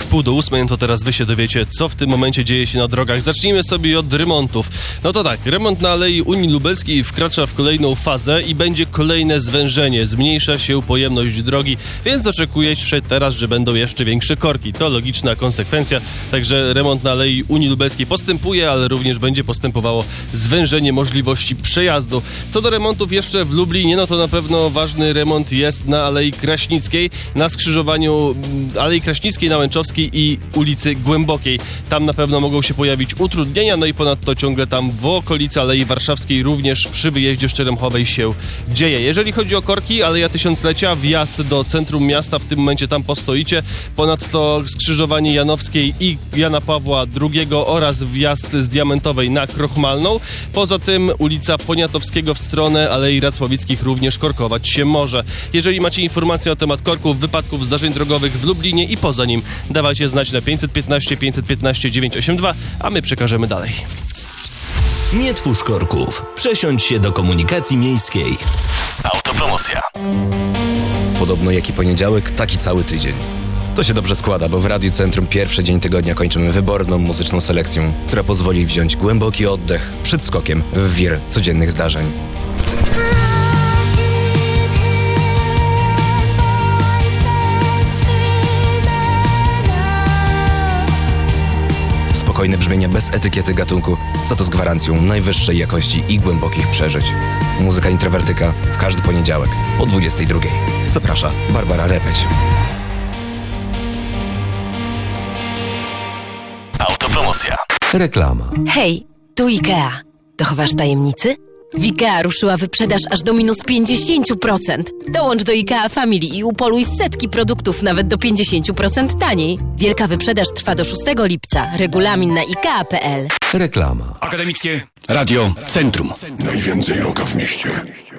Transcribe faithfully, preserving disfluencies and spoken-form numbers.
wpół do ósmej, to teraz wy się dowiecie, co w tym momencie dzieje się na drogach. Zacznijmy sobie od remontów. No to tak, remont na Alei Unii Lubelskiej wkracza w kolejną fazę i będzie kolejne zwężenie. Zmniejsza się pojemność drogi, więc oczekuje się teraz, że będą jeszcze większe korki. To logiczna konsekwencja, także remont na Alei Unii Lubelskiej postępuje, ale również będzie postępowało zwężenie możliwości przejazdu. Co do remontów jeszcze w Lublinie, no to na pewno ważny remont jest na Alei Kraśnickiej, na skrzyżowaniu Alei Kraśnickiej, Nałęczowskiej i ulicy Głębokiej. Tam na pewno mogą się pojawić utrudnienia, no i ponadto ciągle tam w okolicy Alei Warszawskiej również przy wyjeździe Szczeremchowej się dzieje. Jeżeli chodzi o korki, Aleja Tysiąclecia, wjazd do centrum miasta, w tym momencie tam postoicie. Ponadto skrzyżowanie Janowskiej i Jana Pawła drugiego oraz wjazd z Diamentowej na Krochmalną. Poza tym ulica Poniatowskiego w stronę Alei Racławickich również korkować się może. Jeżeli macie informacje na temat korków, wypadków, zdarzeń drogowych w Lublinie i poza nim, dawajcie znać na pięćset piętnaście pięćset piętnaście dziewięćset osiemdziesiąt dwa, a my przekażemy dalej. Nie twórz korków. Przesiądź się do komunikacji miejskiej. Autopromocja. Podobno jaki poniedziałek, taki cały tydzień. To się dobrze składa, bo w Radiu Centrum pierwszy dzień tygodnia kończymy wyborną muzyczną selekcją, która pozwoli wziąć głęboki oddech przed skokiem w wir codziennych zdarzeń. Spokojne brzmienie bez etykiety gatunku, za to z gwarancją najwyższej jakości i głębokich przeżyć. Muzyka introwertyka w każdy poniedziałek po dwudziestej drugiej. Zaprasza Barbara Repeć. Autopromocja. Reklama. Hej, tu IKEA. Dochowasz tajemnicy? W IKEA ruszyła wyprzedaż aż do minus pięćdziesiąt procent. Dołącz do IKEA Family i upoluj setki produktów nawet do pięćdziesiąt procent taniej. Wielka wyprzedaż trwa do szóstego lipca. Regulamin na ikea kropka p l. Reklama. Akademickie Radio Centrum. Najwięcej roka w mieście.